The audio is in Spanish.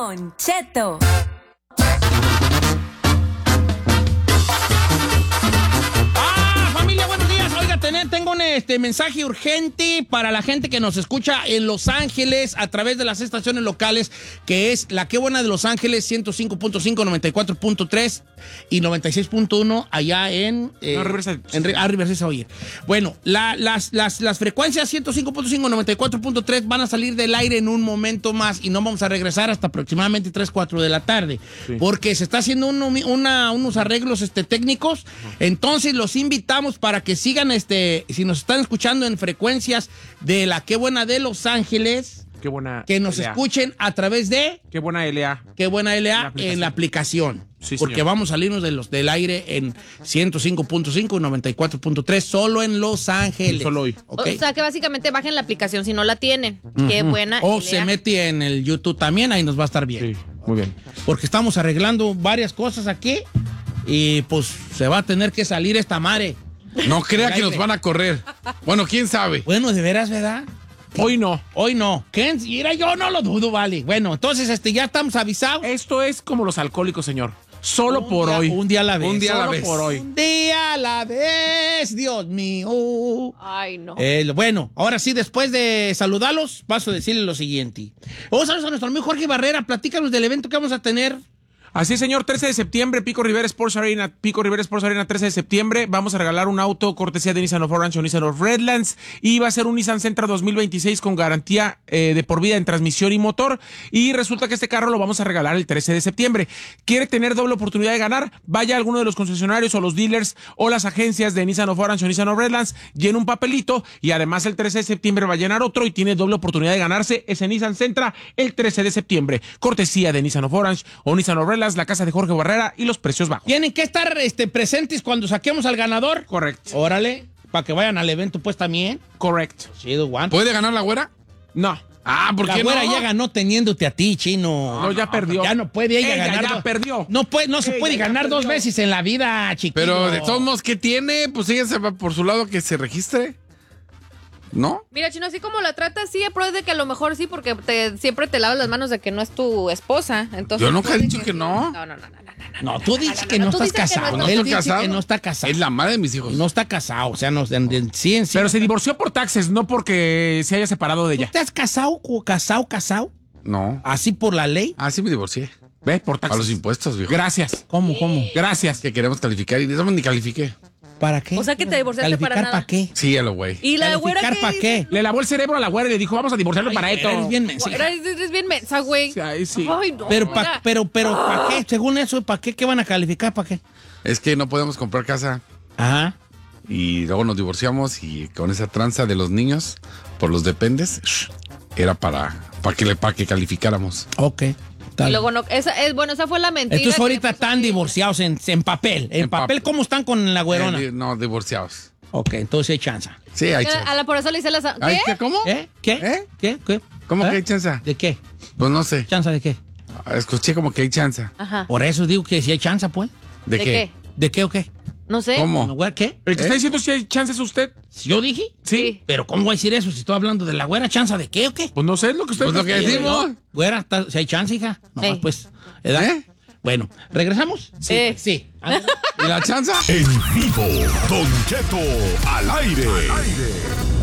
Don Cheto. Familia, buenos días. Oiga, tengo un mensaje urgente para la gente que nos escucha en Los Ángeles a través de las estaciones locales, que es la Qué Buena de Los Ángeles, 105.5, 94.3 y 96.1 allá en Riverside. Oye. Bueno, las frecuencias 105.5, 94.3 van a salir del aire en un momento más y no vamos a regresar hasta aproximadamente 3, 4 de la tarde, porque se está haciendo unos arreglos técnicos. Entonces los invitamos para que sigan, si nos están escuchando en frecuencias de la Qué Buena de Los Ángeles, que nos escuchen a través de Qué Buena LA. Qué Buena LA en la aplicación. Sí, porque señor. vamos a salirnos del aire en 105.5 y 94.3 solo en Los Ángeles. Solo hoy. ¿Okay? O sea que básicamente bajen la aplicación si no la tienen. Qué buena. O LA. se mete en el YouTube también, ahí nos va a estar bien. Sí, muy bien. Porque estamos arreglando varias cosas aquí y pues se va a tener que salir esta madre. No crea que nos van a correr. Bueno, quién sabe. Bueno, de veras, ¿verdad? Hoy no. Hoy no. ¿Quién? Mira, yo no lo dudo, vale. Bueno, entonces ya estamos avisados. Esto es como los alcohólicos, señor. Solo por hoy. Un día a la vez. Un día a la Solo vez. por hoy. Un día a la vez, Dios mío. Ay, no. Bueno, ahora sí, después de saludarlos, paso a decirles lo siguiente. Saludos a nuestro amigo Jorge Barrera. Platícanos del evento que vamos a tener. Así es, señor, 13 de septiembre, Pico Rivera Sports Arena, 13 de septiembre, vamos a regalar un auto cortesía de Nissan of Orange o Nissan of Redlands, y va a ser un Nissan Sentra 2026 con garantía de por vida en transmisión y motor, y resulta que este carro lo vamos a regalar el 13 de septiembre. ¿Quiere tener doble oportunidad de ganar? Vaya a alguno de los concesionarios o los dealers o las agencias de Nissan of Orange o Nissan of Redlands, llena un papelito, y además el 13 de septiembre va a llenar otro y tiene doble oportunidad de ganarse ese Nissan Sentra el 13 de septiembre, cortesía de Nissan of Orange o Nissan of Redlands, la casa de Jorge Barrera y los precios bajos. Tienen que estar presentes cuando saquemos al ganador. Correcto. Órale, para que vayan al evento pues también. Correcto. Chido, Juan. ¿Puede ganar la güera? No. Ah, ¿por La qué güera no? ya ganó teniéndote a ti, chino. No, ya perdió. Ya no puede ella Ella ganar. ya perdió. No se Ella puede ya ganar dos perdió. veces en la vida, chiquillo. Pero de todos modos, ¿qué tiene? Pues ella se va por su lado que se registre. ¿No? Mira, Chino, así como la tratas, sí, pero es de que a lo mejor sí, porque siempre te lavas las manos de que no es tu esposa. Entonces, Yo nunca he puede dicho que no. No. No, tú dices que no tú estás dices que no casado. No Él estoy dice casado. que no está casado. Es la madre de mis hijos. No está casado, o sea, no, sí en sí. Pero se divorció por taxes, no porque se haya separado de ¿Tú ella. te has casado? No. ¿Así por la ley? Ah, sí me divorcié. ¿Ves? Por A taxes. los impuestos, viejo. Gracias. ¿Cómo? Gracias. Que queremos calificar y de eso ni califiqué. ¿Para qué? O sea que te divorciaste para ¿Calificar nada. para qué? Sí, a lo güey. Y la güera ¿Calificar que para qué? Le lavó el cerebro a la güera y le dijo, vamos a divorciarnos para esto. Eres bien mensa. Eres bien mensa, güey. Ay, sí. Ay, no. Pero, mira. ¿para qué? Según eso, ¿para qué? ¿Qué van a calificar? ¿Para qué? Es que no podemos comprar casa Ajá. y luego nos divorciamos y con esa tranza de los niños por los dependes era para que calificáramos. Ok. Y luego no, esa fue la mentira. Entonces que ahorita le puso están ahí. divorciados en papel. En papel, ¿cómo están con la güerona? No, divorciados. Ok, entonces hay chance. Sí, hay A chance. la por eso le hice las... Ay, ¿Qué? ¿cómo? ¿Qué? ¿Eh? ¿Qué? ¿Cómo ¿Eh? que hay chance? ¿De qué? Pues no sé. ¿Chance de qué? Escuché como que hay chance. Ajá. Por eso digo que si hay chance, pues. ¿De qué? ¿De qué o qué? No sé. ¿Cómo? ¿Güera qué? ¿El que está diciendo si hay chances usted? ¿Yo dije? Sí. ¿Pero cómo voy a decir eso si estoy hablando de la güera? ¿Chance de qué o qué? Pues no sé, es lo que usted... Pues lo que decimos. Güera, si hay chance, hija. No, Sí. pues, ¿verdad? ¿Eh? Bueno, ¿regresamos? Sí. Sí. ¿Y la chance? En vivo, Don Cheto al aire.